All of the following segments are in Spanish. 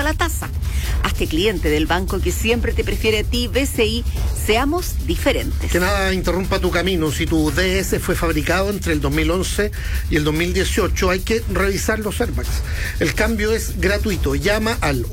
suba la tasa. Hazte cliente del banco que siempre te prefiere a ti, BCI. Seamos diferentes. Que nada interrumpa tu camino. Si tu DS fue fabricado entre el 2011 y el 2018, hay que revisar los airbags. El cambio es gratuito. Llama al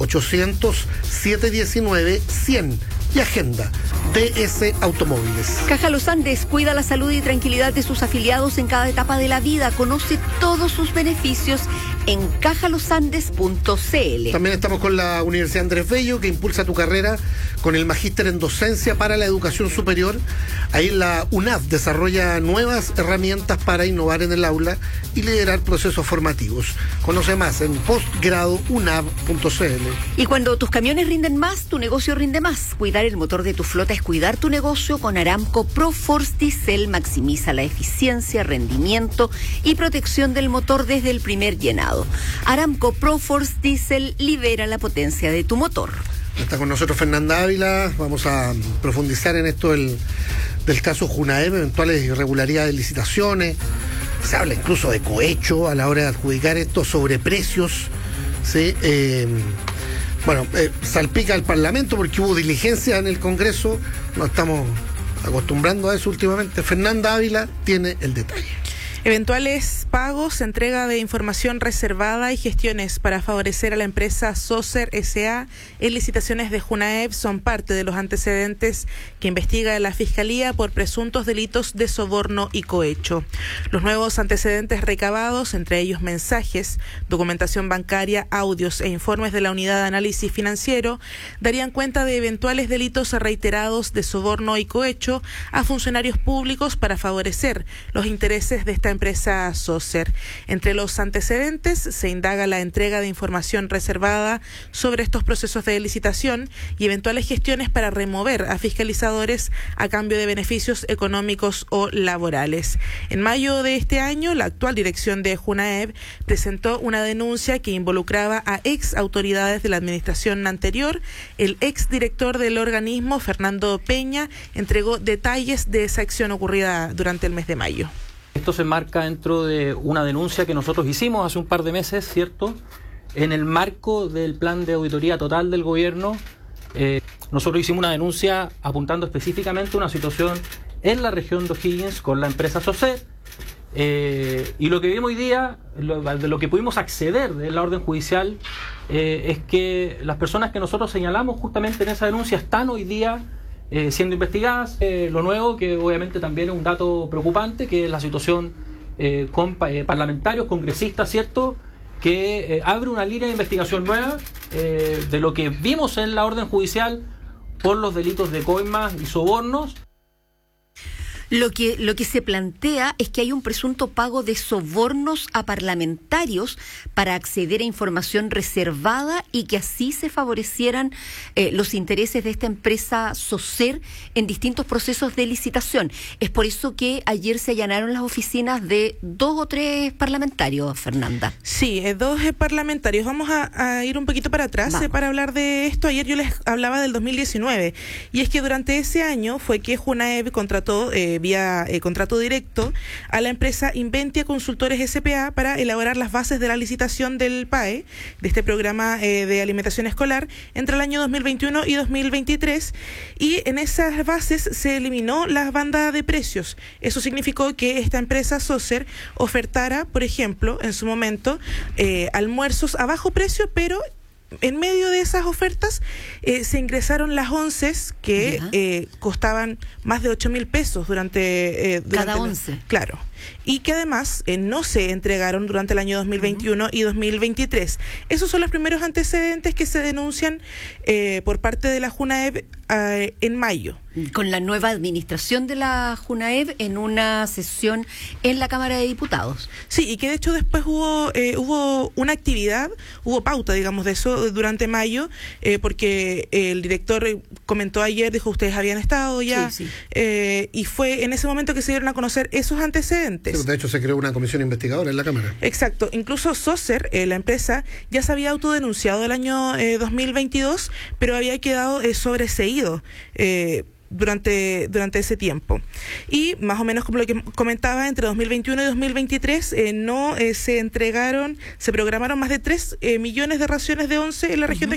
800-719-100 y agenda DS Automóviles. Caja Los Andes cuida la salud y tranquilidad de sus afiliados en cada etapa de la vida. Conoce todos sus beneficios en cajalosandes.cl. También estamos con la Universidad Andrés Bello, que impulsa tu carrera con el magíster en docencia para la educación superior. Ahí la UNAV desarrolla nuevas herramientas para innovar en el aula y liderar procesos formativos. Conoce más en postgradoUNAV.cl. Y cuando tus camiones rinden más, tu negocio rinde más. Cuidar el motor de tu flota es cuidar tu negocio. Con Aramco ProForce Diesel maximiza la eficiencia, rendimiento y protección del motor desde el primer llenado. Aramco ProForce Diesel libera la potencia de tu motor. Está con nosotros Fernanda Ávila. Vamos a profundizar en esto del caso Junaep, eventuales irregularidades de licitaciones. Se habla incluso de cohecho a la hora de adjudicar estos sobreprecios, ¿sí? Salpica al Parlamento porque hubo diligencia en el Congreso. Nos estamos acostumbrando a eso últimamente. Fernanda Ávila tiene el detalle. Eventuales pagos, entrega de información reservada y gestiones para favorecer a la empresa Socer S.A. en licitaciones de Junaep son parte de los antecedentes que investiga la Fiscalía por presuntos delitos de soborno y cohecho. Los nuevos antecedentes recabados, entre ellos mensajes, documentación bancaria, audios e informes de la Unidad de Análisis Financiero, darían cuenta de eventuales delitos reiterados de soborno y cohecho a funcionarios públicos para favorecer los intereses de esta empresa Socer. Entre los antecedentes se indaga la entrega de información reservada sobre estos procesos de licitación y eventuales gestiones para remover a fiscalizadores a cambio de beneficios económicos o laborales. En mayo de este año, la actual dirección de Junaep presentó una denuncia que involucraba a ex autoridades de la administración anterior. El ex director del organismo, Fernando Peña, entregó detalles de esa acción ocurrida durante el mes de mayo. Esto se enmarca dentro de una denuncia que nosotros hicimos hace un par de meses, ¿cierto? En el marco del plan de auditoría total del gobierno, nosotros hicimos una denuncia apuntando específicamente a una situación en la región de O'Higgins con la empresa Socer. Y lo que vimos hoy día, de lo que pudimos acceder de la orden judicial, es que las personas que nosotros señalamos justamente en esa denuncia están hoy día siendo investigadas. Lo nuevo, que obviamente también es un dato preocupante, que es la situación con parlamentarios, congresistas, ¿cierto?, que abre una línea de investigación nueva de lo que vimos en la orden judicial por los delitos de coimas y sobornos. Lo que se plantea es que hay un presunto pago de sobornos a parlamentarios para acceder a información reservada y que así se favorecieran los intereses de esta empresa Socer en distintos procesos de licitación. Es por eso que ayer se allanaron las oficinas de 2 o 3 parlamentarios, Fernanda. Sí, 2 parlamentarios. Vamos a ir un poquito para atrás para hablar de esto. Ayer yo les hablaba del 2019 y es que durante ese año fue que Junaep contrató vía contrato directo a la empresa Inventia Consultores S.p.A. para elaborar las bases de la licitación del PAE, de este programa de alimentación escolar, entre el año 2021 y 2023, y en esas bases se eliminó la banda de precios. Eso significó que esta empresa Socer ofertara, por ejemplo, en su momento, almuerzos a bajo precio, pero en medio de esas ofertas se ingresaron las onces que costaban más de 8.000 pesos durante cada once. Claro. Y que además no se entregaron durante el año 2021 y 2023. Esos son los primeros antecedentes que se denuncian por parte de la Junaep en mayo. Con la nueva administración de la Junaep en una sesión en la Cámara de Diputados. Sí, y que de hecho después hubo una actividad, hubo pauta, digamos, de eso durante mayo, porque el director comentó ayer, dijo, ustedes habían estado ya, sí. Y fue en ese momento que se dieron a conocer esos antecedentes. Sí, de hecho se creó una comisión investigadora en la Cámara. Exacto, incluso Socer, la empresa, ya se había autodenunciado el año 2022, pero había quedado sobreseído durante ese tiempo. Y más o menos como lo que comentaba, entre 2021 y 2023 se programaron más de 3 millones de raciones de once en la región de